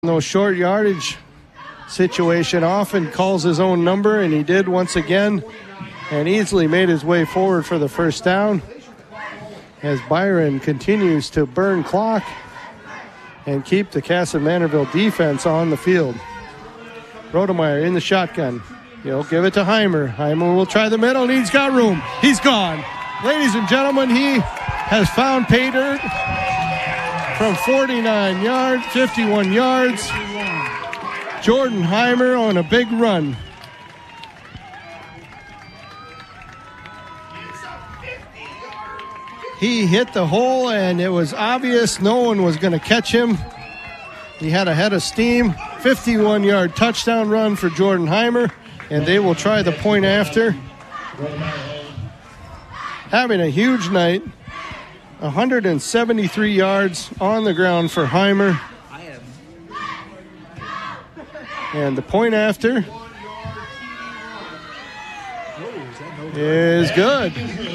Those short yardage situation often calls his own number, and he did once again, and easily made his way forward for the first down as Byron continues to burn clock and keep the Kasson-Mantorville defense on the field. Rodemeyer in the shotgun. He'll give it to Heimer. Heimer will try the middle, and he's got room. He's gone. Ladies and gentlemen, he has found pay dirt from 49 yards, 51 yards. Jordan Heimer on a big run. He hit the hole, and it was obvious no one was going to catch him. He had a head of steam. 51-yard touchdown run for Jordan Heimer, and they will try the point after. Having a huge night. 173 yards on the ground for Heimer. And the point after is good.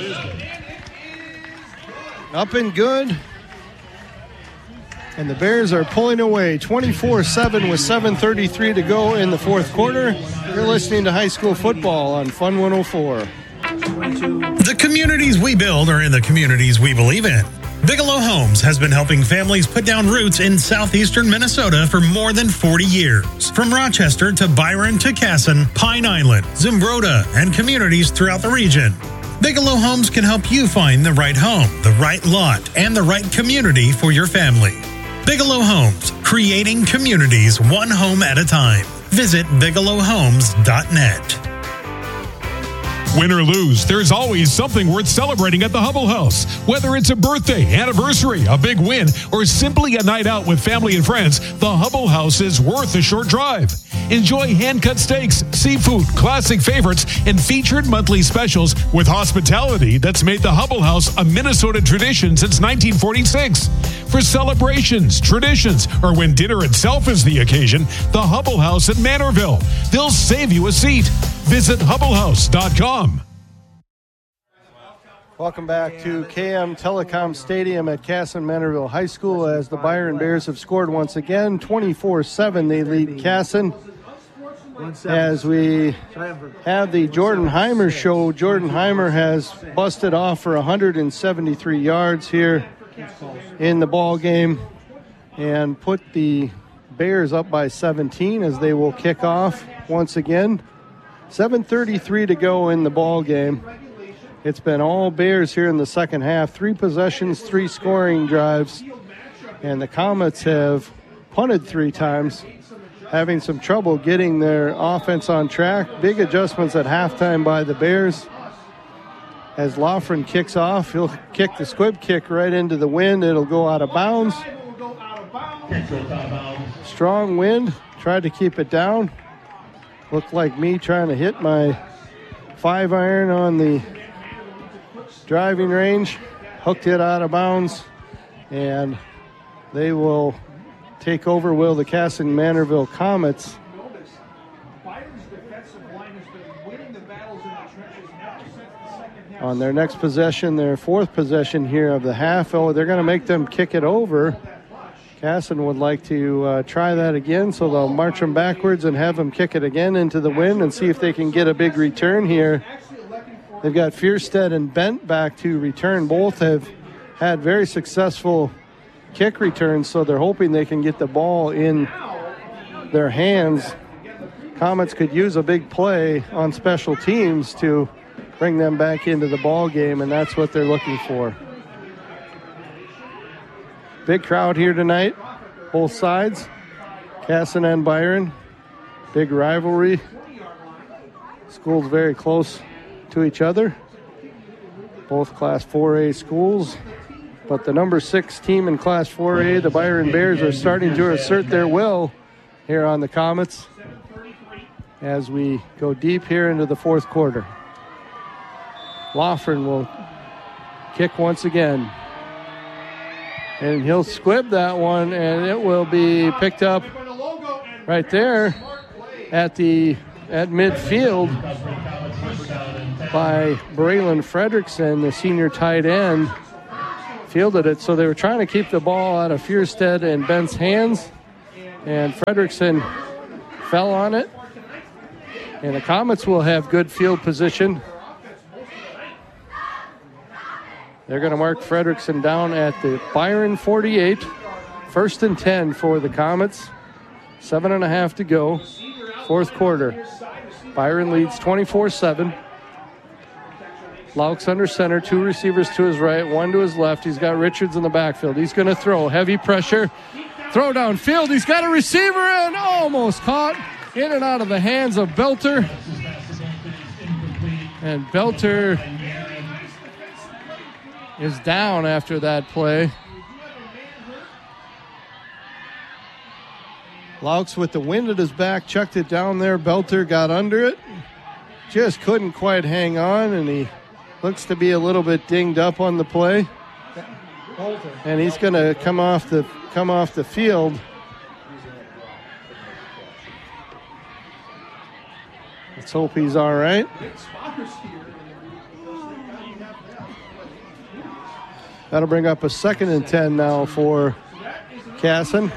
Up and good. And the Bears are pulling away 24-7 with 7:33 to go in the fourth quarter. You're listening to High School Football on Fun 104. The communities we build are in the communities we believe in. Bigelow Homes has been helping families put down roots in southeastern Minnesota for more than 40 years. From Rochester to Byron to Kasson, Pine Island, Zumbrota, and communities throughout the region. Bigelow Homes can help you find the right home, the right lot, and the right community for your family. Bigelow Homes, creating communities one home at a time. Visit bigelowhomes.net. Win or lose, there's always something worth celebrating at the Hubble House. Whether it's a birthday, anniversary, a big win, or simply a night out with family and friends, the Hubble House is worth a short drive. Enjoy hand-cut steaks, seafood, classic favorites, and featured monthly specials with hospitality that's made the Hubble House a Minnesota tradition since 1946. For celebrations, traditions, or when dinner itself is the occasion, the Hubble House at Mantorville. They'll save you a seat. Visit hubblehouse.com. Welcome back to KM Telecom Stadium at Kasson-Mantorville High School as the Byron Bears have scored once again. 24-7 they lead Kasson. As we have the Jordan Heimer show, Jordan Heimer has busted off for 173 yards here in the ball game and put the Bears up by 17 as they will kick off once again. 7:33 to go in the ball game. It's been all Bears here in the second half. 3 possessions, 3 scoring drives. And the Comets have punted 3 times, having some trouble getting their offense on track. Big adjustments at halftime by the Bears. As Loughran kicks off, he'll kick the squib kick right into the wind. It'll go out of bounds. Strong wind. Tried to keep it down. Looked like me trying to hit my 5-iron on the driving range. Hooked it out of bounds. And they will take over, will the Kasson-Mantorville Comets. On their next possession, their 4th possession here of the half. Oh, they're going to make them kick it over. Kasson would like to try that again, so they'll march them backwards and have them kick it again into the wind and see if they can get a big return here. They've got Fierstead and Bent back to return. Both have had very successful kick returns, so they're hoping they can get the ball in their hands. Comets could use a big play on special teams to bring them back into the ball game, and that's what they're looking for. Big crowd here tonight, both sides, Kasson and Byron. Big rivalry. Schools very close to each other. Both Class 4A schools. But the number 6 team in Class 4A, the Byron Bears, are starting to assert their will here on the Comets as we go deep here into the fourth quarter. Loughran will kick once again. And he'll squib that one, and it will be picked up right there at midfield by Braylon Fredrickson, the senior tight end. Fielded it, so they were trying to keep the ball out of Fierstead and Bent's hands. And Frederickson fell on it. And the Comets will have good field position. They're going to mark Frederickson down at the Byron 48. 1st and 10 for the Comets. 7.5 to go. Fourth quarter. Byron leads 24-7. Laux under center. 2 receivers to his right, 1 to his left. He's got Richards in the backfield. He's going to throw. Heavy pressure. Throw downfield. He's got a receiver and almost caught in and out of the hands of Belter. And Belter is down after that play. Laux with the wind at his back, chucked it down there. Belter got under it. Just couldn't quite hang on, and he looks to be a little bit dinged up on the play. And he's going to come off the field. Let's hope he's all right. That'll bring up a 2nd and 10 now for Kasson.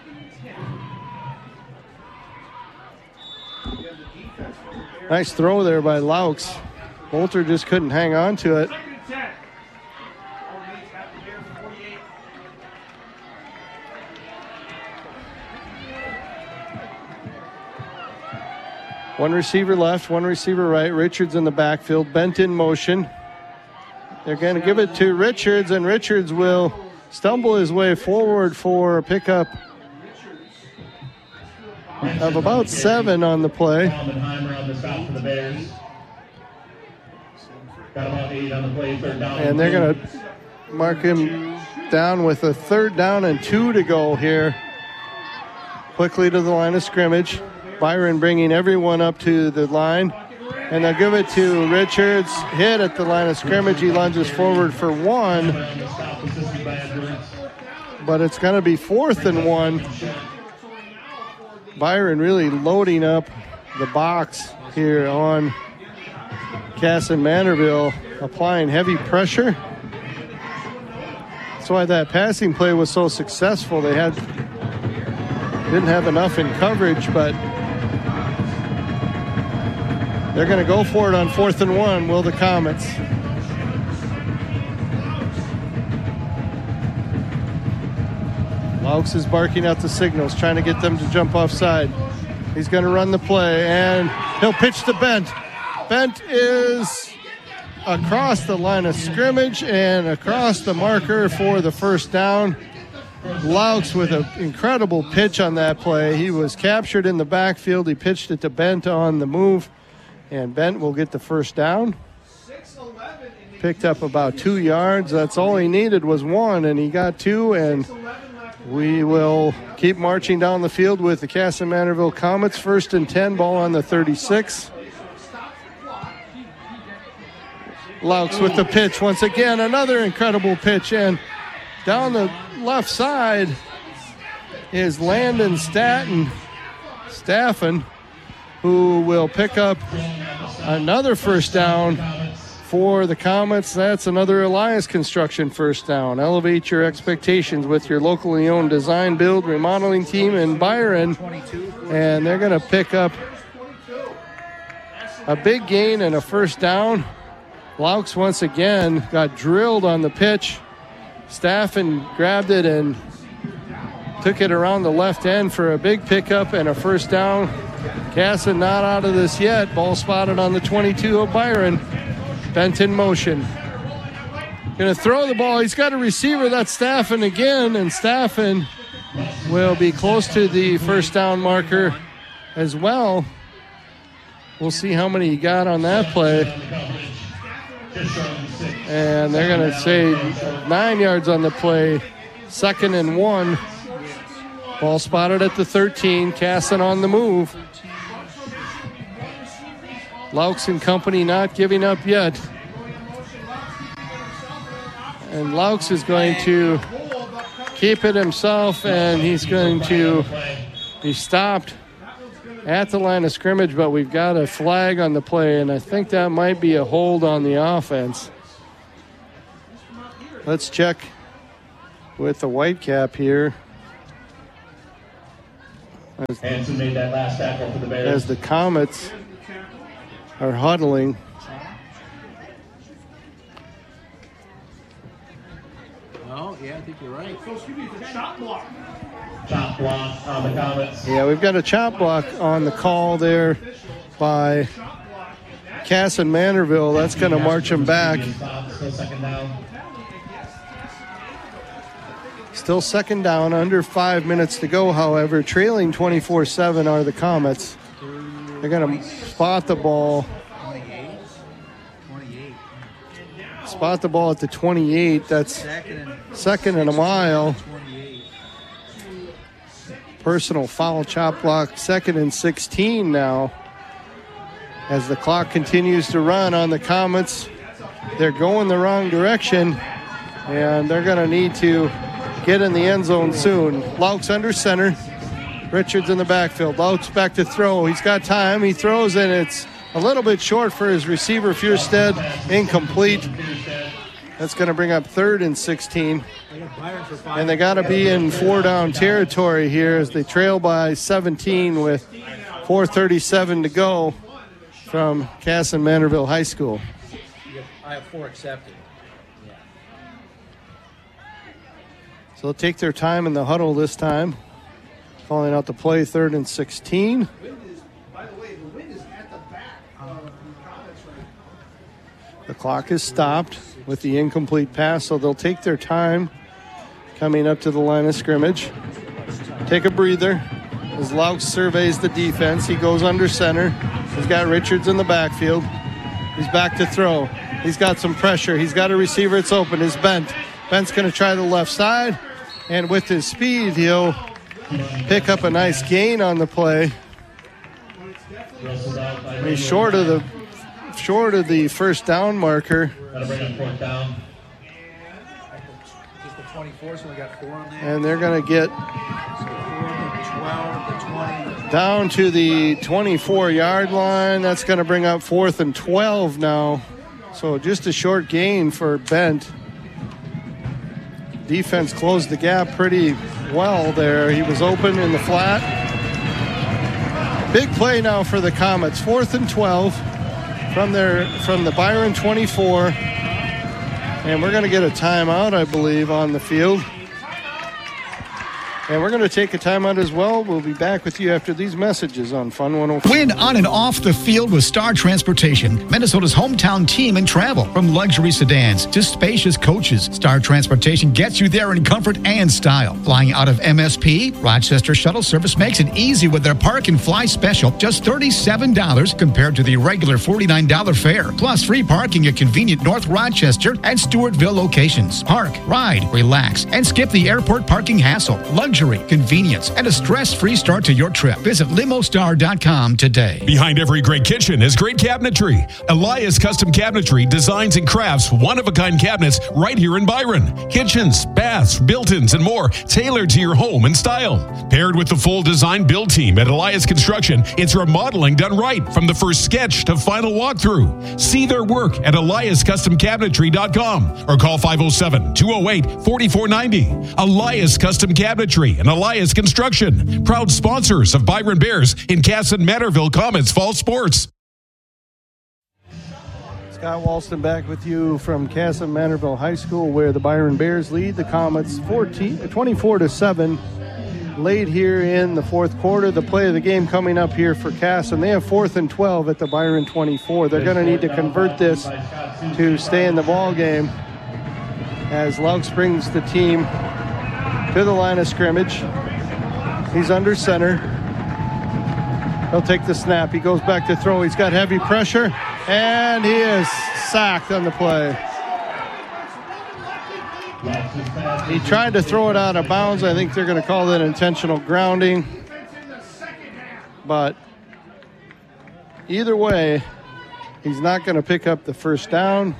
Nice throw there by Laux. Bolter just couldn't hang on to it. One receiver left, 1 receiver right. Richards in the backfield, bent in motion. They're going to give it to Richards, and Richards will stumble his way forward for a pickup of about 7 on the play. And they're going to mark him down with a 3rd down and 2 to go here. Quickly to the line of scrimmage. Byron bringing everyone up to the line. And they'll give it to Richards. Hit at the line of scrimmage. He lunges forward for 1. But it's going to be 4th and 1. Byron really loading up the box here on Kasson Mantorville, applying heavy pressure. That's why that passing play was so successful. They didn't have enough in coverage, but they're going to go for it on 4th and 1, will the Comets. Laux is barking out the signals, trying to get them to jump offside. He's going to run the play, and he'll pitch to Bent. Bent is across the line of scrimmage and across the marker for the 1st down. Laux with an incredible pitch on that play. He was captured in the backfield. He pitched it to Bent on the move, and Bent will get the 1st down. Picked up about 2 yards. That's all he needed was 1, and he got 2, and we will keep marching down the field with the Kasson Mantorville Comets. 1st and 10, ball on the 36. Laux with the pitch once again, another incredible pitch, and down the left side is Landon Staffen, who will pick up another 1st down for the Comets. That's another Elias Construction 1st down. Elevate your expectations with your locally owned design, build, remodeling team in Byron. And they're going to pick up a big gain and a 1st down. Laux once again got drilled on the pitch. Staffen grabbed it and took it around the left end for a big pickup and a 1st down. Kasson not out of this yet. Ball spotted on the 22 of Byron. Bent in motion. Going to throw the ball. He's got a receiver. That's Staffen again, and Staffen will be close to the 1st down marker as well. We'll see how many he got on that play. And they're going to say 9 yards on the play. 2nd and 1. Ball spotted at the 13. Kasson on the move. Laux and company not giving up yet. And Laux is going to keep it himself, and he's going to be stopped at the line of scrimmage, but we've got a flag on the play, and I think that might be a hold on the offense. Let's check with the Whitecap here. Hanson made that last tackle for the Bears. As the Comets are huddling. Oh, yeah, I think you're right. Chop block on the Comets. Yeah, we've got a chop block on the call there by Cass and Manorville. That's going to march him back. Still second down. Still second down, under 5 minutes to go, however. Trailing 24-7 are the Comets. They're going to spot the ball. 28. Spot the ball at the 28. That's second and a mile. 28. Personal foul, chop block, 2nd and 16 now. As the clock continues to run on the Comets, they're going the wrong direction, and they're going to need to get in the end zone soon. Laux under center. Richards in the backfield. Laux back to throw. He's got time. He throws, and it's a little bit short for his receiver, Fierstead. Incomplete. That's going to bring up 3rd and 16. And they got to be in 4-down territory here as they trail by 17 with 4:37 to go from Cass and Manorville High School. I have 4 accepted. So they'll take their time in the huddle this time. Calling out the play, 3rd and 16. The clock is stopped with the incomplete pass, so they'll take their time coming up to the line of scrimmage. Take a breather as Laux surveys the defense. He goes under center. He's got Richards in the backfield. He's back to throw. He's got some pressure. He's got a receiver. It's open. It's Bent. Bent's going to try the left side. And with his speed, he'll pick up a nice gain on the play. He's short of the first down marker. Just the 24, so we got 4 on there. And they're going to get 12, the 20. down to the 24-yard line. That's going to bring up 4th and 12 now. So just a short gain for Bent. Defense closed the gap pretty well there. He was open in the flat. Big play now for the Comets. 4th and 12 from the Byron 24. And we're going to get a timeout, I believe, on the field. And we're going to take a timeout as well. We'll be back with you after these messages on Fun 104. Win on and off the field with Star Transportation, Minnesota's hometown team in travel. From luxury sedans to spacious coaches, Star Transportation gets you there in comfort and style. Flying out of MSP, Rochester Shuttle Service makes it easy with their Park and Fly special, just $37 compared to the regular $49 fare. Plus free parking at convenient North Rochester and Stewartville locations. Park, ride, relax, and skip the airport parking hassle. Luxury, convenience, and a stress-free start to your trip. Visit limostar.com today. Behind every great kitchen is great cabinetry. Elias Custom Cabinetry designs and crafts one-of-a-kind cabinets right here in Byron. Kitchens, baths, built-ins, and more tailored to your home and style. Paired with the full design build team at Elias Construction, it's remodeling done right from the first sketch to final walkthrough. See their work at EliasCustomCabinetry.com or call 507-208-4490. Elias Custom Cabinetry and Elias Construction, proud sponsors of Byron Bears in Cass and Manorville Comets Fall Sports. Scott Walston back with you from Cass and Manorville High School, where the Byron Bears lead the Comets 24-7 late here in the fourth quarter. The play of the game coming up here for Cass, and they have 4th and 12 at the Byron 24. They're going to need to convert this to stay in the ball game as Laux brings the team to the line of scrimmage. He's under center. He'll take the snap. He goes back to throw. He's got heavy pressure, and he is sacked on the play. He tried to throw it out of bounds. I think they're going to call that intentional grounding. But either way, he's not going to pick up the first down.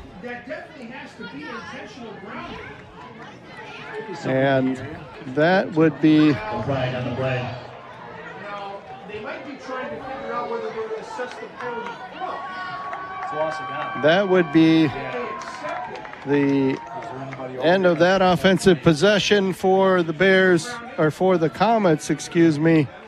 And that would be Flag on the play. Now, they might be trying to figure out whether they're going to assess the penalty from. that would be the end of that offensive possession for the Bears, or for the Comets, excuse me.